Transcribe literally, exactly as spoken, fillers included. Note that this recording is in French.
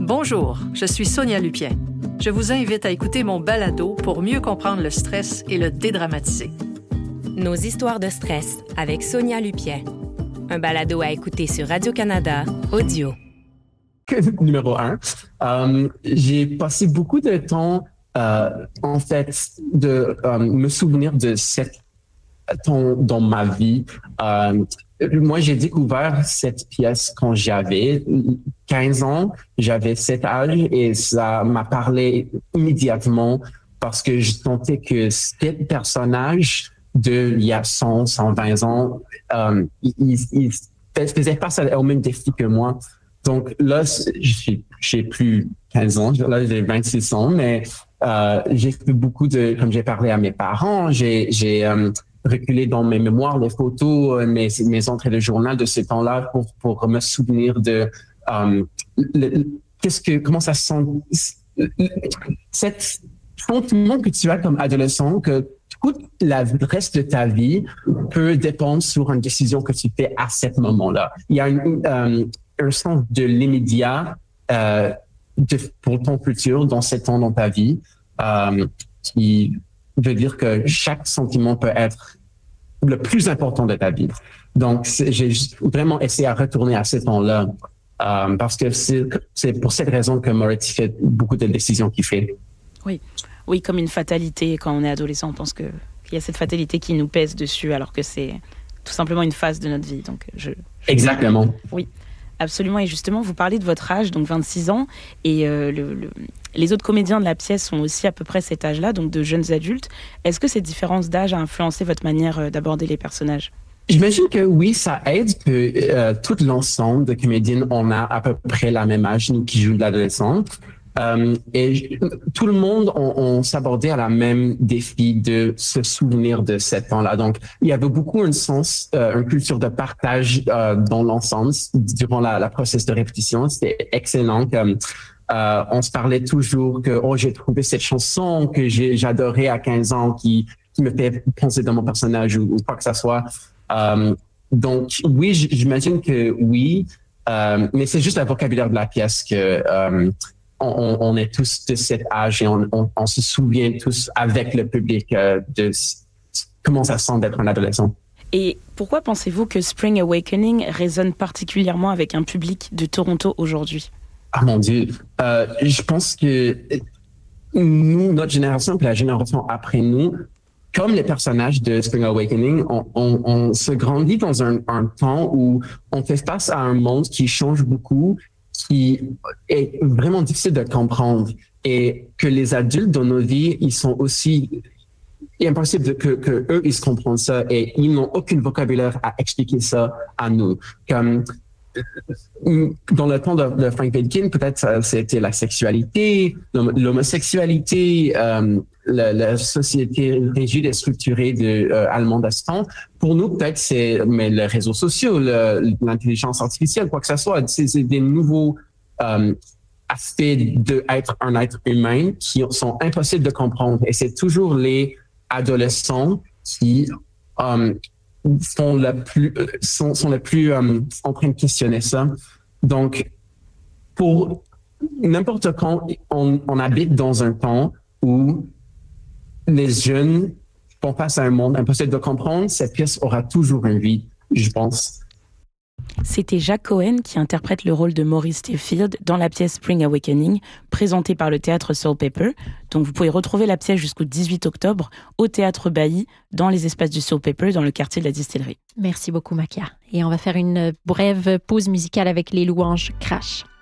Bonjour, je suis Sonia Lupien. Je vous invite à écouter mon balado pour mieux comprendre le stress et le dédramatiser. Nos histoires de stress avec Sonia Lupien. Un balado à écouter sur Radio-Canada Audio. Numéro un, euh, j'ai passé beaucoup de temps, euh, en fait, de euh, me souvenir de cette temps dans ma vie. Euh, moi, j'ai découvert cette pièce quand j'avais quinze ans. J'avais cet âge et ça m'a parlé immédiatement parce que je sentais que ce personnage de il y a cent, cent vingt ans, euh, il, il faisait face au même défi que moi. Donc là, je suis, j'ai plus quinze ans, là j'ai vingt-six ans, mais euh, j'ai fait beaucoup de, comme j'ai parlé à mes parents, j'ai, j'ai euh, reculé dans mes mémoires, les photos, mes, mes entrées de journal de ce temps-là pour, pour me souvenir de euh, le, qu'est-ce que, comment ça sent, cet sentiment que tu as comme adolescent, que tout le reste de ta vie peut dépendre sur une décision que tu fais à ce moment-là. Il y a une, euh, un sens de l'immédiat euh, de, pour ton futur dans ces temps dans ta vie euh, qui veut dire que chaque sentiment peut être le plus important de ta vie. Donc, c'est, j'ai vraiment essayé à retourner à ces temps-là euh, parce que c'est, c'est pour cette raison que Moretti fait beaucoup de décisions qu'il fait. Oui. Oui, comme une fatalité. Quand on est adolescent, on pense que, qu'il y a cette fatalité qui nous pèse dessus alors que c'est tout simplement une phase de notre vie. Donc, je, je... Exactement. Oui. Absolument, et justement, vous parlez de votre âge, donc vingt-six ans, et euh, le, le, les autres comédiens de la pièce sont aussi à peu près cet âge-là, donc de jeunes adultes. Est-ce que cette différence d'âge a influencé votre manière d'aborder les personnages? J'imagine que oui, ça aide que euh, tout l'ensemble de comédiennes, on a à peu près la même âge, nous qui jouons de l'adolescent. Euh, et tout le monde, on, on s'abordait à la même défi de se souvenir de cet temps-là. Donc, il y avait beaucoup un sens, euh, une culture de partage euh, dans l'ensemble durant la, la process de répétition. C'était excellent. Comme euh, on se parlait toujours que oh j'ai trouvé cette chanson que j'ai j'adorais à quinze ans qui qui me fait penser dans mon personnage ou, ou quoi que ça soit. Euh, donc oui, j'imagine que oui, euh, mais c'est juste le vocabulaire de la pièce que euh, On, on est tous de cet âge et on, on, on se souvient tous avec le public euh, de comment ça sent d'être un adolescent. Et pourquoi pensez-vous que Spring Awakening résonne particulièrement avec un public de Toronto aujourd'hui? Ah mon Dieu, euh, je pense que nous, notre génération, puis la génération après nous, comme les personnages de Spring Awakening, on, on, on se grandit dans un, un temps où on fait face à un monde qui change beaucoup, qui est vraiment difficile de comprendre et que les adultes dans nos vies, ils sont aussi, il est impossible de, que, que eux, ils se comprennent ça et ils n'ont aucun vocabulaire à expliquer ça à nous. Comme, dans le temps de, de Frank Vedkin, peut-être ça, c'était la sexualité, l'homosexualité, euh, la, la société rigide et structurée de euh, allemande à ce temps. Pour nous, peut-être c'est mais les réseaux sociaux, le, l'intelligence artificielle, quoi que ce soit, c'est, c'est des nouveaux euh, aspects d'être un être humain qui sont impossibles de comprendre. Et c'est toujours les adolescents qui euh, sont le plus sont, sont le plus euh, en train de questionner ça. Donc, pour n'importe quand, on, on habite dans un temps où les jeunes font face à un monde impossible de comprendre, cette pièce aura toujours une vie, je pense. C'était Jacques Cohen qui interprète le rôle de Maurice Stayfield dans la pièce Spring Awakening, présentée par le théâtre Soul Paper. Donc vous pouvez retrouver la pièce jusqu'au dix-huit octobre au théâtre Bailly, dans les espaces du Soul Paper, dans le quartier de la Distillerie. Merci beaucoup, Makia. Et on va faire une brève pause musicale avec les louanges Crash.